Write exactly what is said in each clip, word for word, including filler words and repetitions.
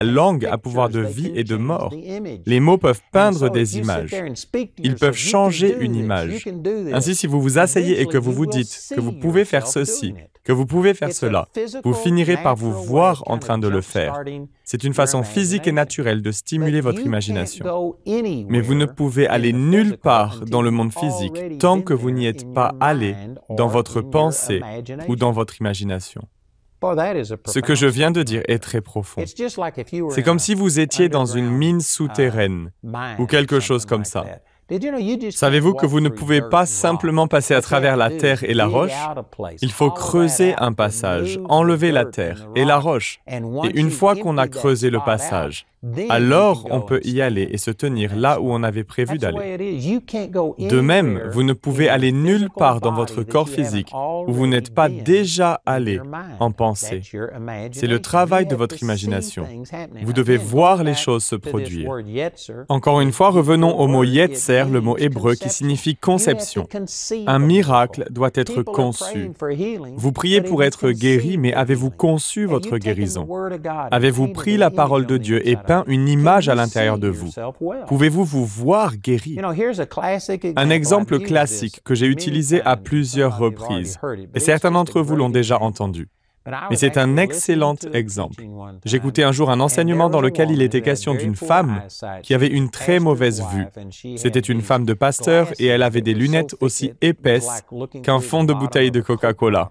langue a pouvoir de vie et de mort. Les mots peuvent peindre des images. Ils peuvent changer une image. Ainsi, si vous vous asseyez et que vous vous dites que vous pouvez faire ceci, que vous pouvez faire cela, vous finirez par vous voir en train de le faire. C'est une façon physique et naturelle de stimuler votre imagination. Mais vous ne pouvez aller nulle part dans le monde physique tant que vous n'y êtes pas allé dans votre pensée ou dans votre imagination. Ce que je viens de dire est très profond. C'est comme si vous étiez dans une mine souterraine ou quelque chose comme ça. Savez-vous que vous ne pouvez pas simplement passer à travers la terre et la roche? Il faut creuser un passage, enlever la terre et la roche. Et une fois qu'on a creusé le passage, alors on peut y aller et se tenir là où on avait prévu d'aller. De même, vous ne pouvez aller nulle part dans votre corps physique où vous n'êtes pas déjà allé en pensée. C'est le travail de votre imagination. Vous devez voir les choses se produire. Encore une fois, revenons au mot yetzer, le mot hébreu qui signifie conception. Un miracle doit être conçu. Vous priez pour être guéri, mais avez-vous conçu votre guérison? Avez-vous pris la parole de Dieu et peint une image à l'intérieur de vous? Pouvez-vous vous voir guéri? Un exemple classique que j'ai utilisé à plusieurs reprises, et certains d'entre vous l'ont déjà entendu. Mais c'est un excellent exemple. J'écoutais un jour un enseignement dans lequel il était question d'une femme qui avait une très mauvaise vue. C'était une femme de pasteur et elle avait des lunettes aussi épaisses qu'un fond de bouteille de Coca-Cola.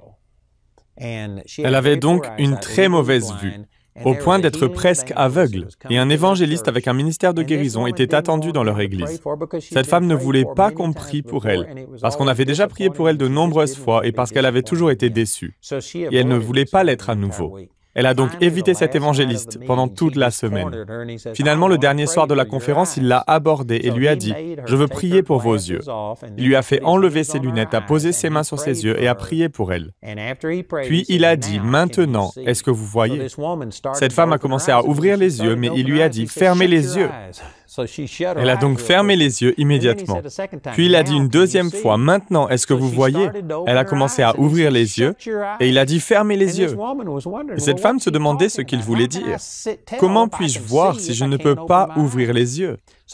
Elle avait donc une très mauvaise vue, au point d'être presque aveugle, et un évangéliste avec un ministère de guérison était attendu dans leur église. Cette femme ne voulait pas qu'on prie pour elle, parce qu'on avait déjà prié pour elle de nombreuses fois et parce qu'elle avait toujours été déçue. Et elle ne voulait pas l'être à nouveau. Elle a donc évité cet évangéliste pendant toute la semaine. Finalement, le dernier soir de la conférence, il l'a abordé et lui a dit « Je veux prier pour vos yeux ». Il lui a fait enlever ses lunettes, a posé ses mains sur ses yeux et a prié pour elle. Puis il a dit « Maintenant, est-ce que vous voyez ?» Cette femme a commencé à ouvrir les yeux, mais il lui a dit « Fermez les yeux ». Elle a donc fermé les yeux immédiatement. Puis il a dit une deuxième fois, « Maintenant, est-ce que vous voyez ?» Elle a commencé à ouvrir les yeux et il a dit, « Fermez les yeux ». Et cette femme se demandait ce qu'il voulait dire. « Comment puis-je voir si je ne peux pas ouvrir les yeux ?»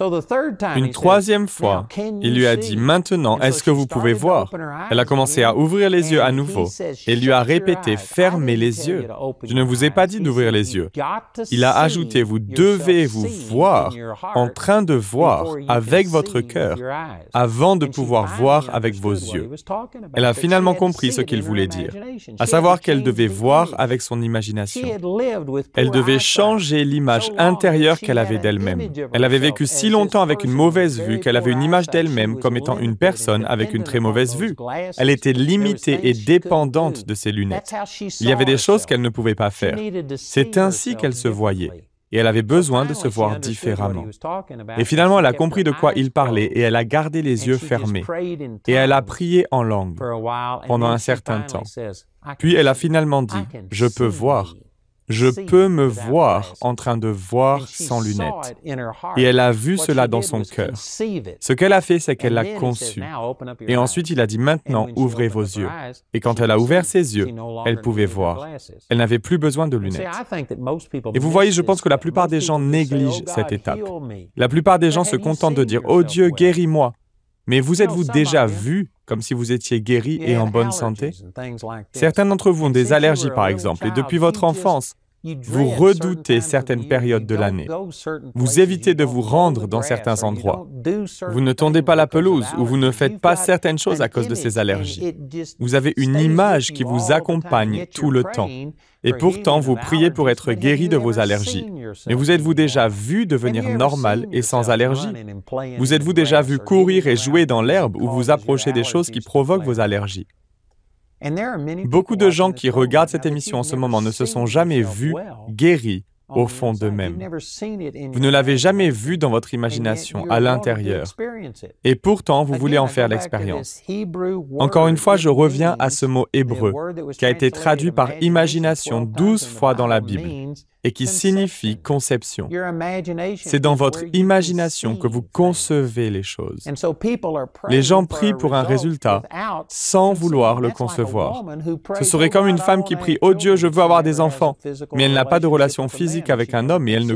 Une troisième fois, il lui a dit, « Maintenant, est-ce que vous pouvez voir ?» Elle a commencé à ouvrir les yeux à nouveau et lui a répété, « Fermez les yeux. Je ne vous ai pas dit d'ouvrir les yeux. » Il a ajouté, « Vous devez vous voir en train de voir avec votre cœur avant de pouvoir voir avec vos yeux. » Elle a finalement compris ce qu'il voulait dire, à savoir qu'elle devait voir avec son imagination. Elle devait changer l'image intérieure qu'elle avait d'elle-même. Elle avait vécu si longtemps avec une mauvaise vue qu'elle avait une image d'elle-même comme étant une personne avec une très mauvaise vue. Elle était limitée et dépendante de ses lunettes. Il y avait des choses qu'elle ne pouvait pas faire. C'est ainsi qu'elle se voyait. Et elle avait besoin de se voir différemment. Et finalement, elle a compris de quoi il parlait et elle a gardé les yeux fermés. Et elle a prié en langue pendant un certain temps. Puis elle a finalement dit, « Je peux voir. Je peux me voir en train de voir sans lunettes. » Et elle a vu cela dans son cœur. Ce qu'elle a fait, c'est qu'elle l'a conçu. Et ensuite, il a dit, « Maintenant, ouvrez vos yeux. » Et quand elle a ouvert ses yeux, elle pouvait voir. Elle n'avait plus besoin de lunettes. Et vous voyez, je pense que la plupart des gens négligent cette étape. La plupart des gens se contentent de dire, « Oh Dieu, guéris-moi. » Mais vous êtes-vous déjà vu comme si vous étiez guéri et en bonne santé? Certains d'entre vous ont des allergies, par exemple, et depuis votre enfance, vous redoutez certaines périodes de l'année. Vous évitez de vous rendre dans certains endroits. Vous ne tondez pas la pelouse ou vous ne faites pas certaines choses à cause de ces allergies. Vous avez une image qui vous accompagne tout le temps. Et pourtant, vous priez pour être guéri de vos allergies. Mais vous êtes-vous déjà vu devenir normal et sans allergie? Vous êtes-vous déjà vu courir et jouer dans l'herbe ou vous approcher des choses qui provoquent vos allergies? Beaucoup de gens qui regardent cette émission en ce moment ne se sont jamais vus guéris au fond d'eux-mêmes. Vous ne l'avez jamais vu dans votre imagination, à l'intérieur. Et pourtant, vous voulez en faire l'expérience. Encore une fois, je reviens à ce mot hébreu, qui a été traduit par imagination douze fois dans la Bible, et qui signifie conception. C'est dans votre imagination que vous concevez les choses. Les gens prient pour un résultat sans vouloir le concevoir. Ce serait comme une femme qui prie « Oh Dieu, je veux avoir des enfants », mais elle n'a pas de relation physique avec un homme et elle ne